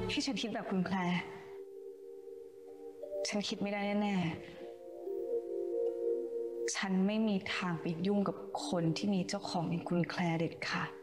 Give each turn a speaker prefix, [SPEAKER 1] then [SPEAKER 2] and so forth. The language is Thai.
[SPEAKER 1] ที่ฉันคิดแบบคุณแคลร์ฉันคิดไม่ได้แน่ๆฉันไม่มีทางไปยุ่งกับคนที่มีเจ้าของอย่างคุณแคลร์เด็ดขาด